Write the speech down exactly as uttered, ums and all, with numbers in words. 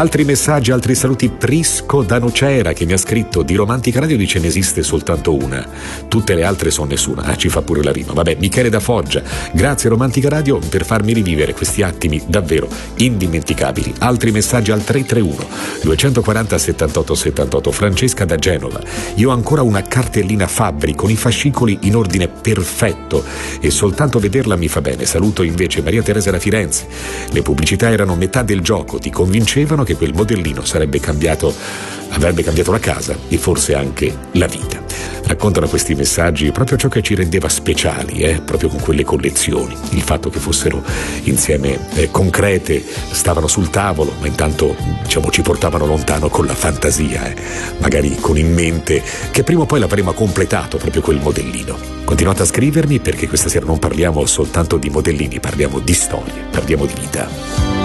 Altri messaggi, altri saluti. Prisco da Nocera che mi ha scritto: di Romantica Radio dice ne esiste soltanto una, tutte le altre sono nessuna. Ah, ci fa pure la rima. Vabbè, Michele da Foggia: grazie Romantica Radio per farmi rivivere questi attimi davvero indimenticabili. Altri messaggi al tre tre uno duecentoquaranta settantotto settantotto. Francesca da Genova: io ho ancora una cartellina Fabbri con i fascicoli in ordine perfetto e soltanto vederla mi fa bene. Saluto invece Maria Teresa da Firenze: le pubblicità erano metà del gioco, ti convincevano che quel modellino sarebbe cambiato, avrebbe cambiato la casa e forse anche la vita. Raccontano questi messaggi proprio ciò che ci rendeva speciali, eh? proprio con quelle collezioni, il fatto che fossero insieme eh, concrete, stavano sul tavolo, ma intanto diciamo ci portavano lontano con la fantasia, eh? magari con in mente che prima o poi l'avremo completato proprio quel modellino. Continuate a scrivermi, perché questa sera non parliamo soltanto di modellini, parliamo di storie, parliamo di vita.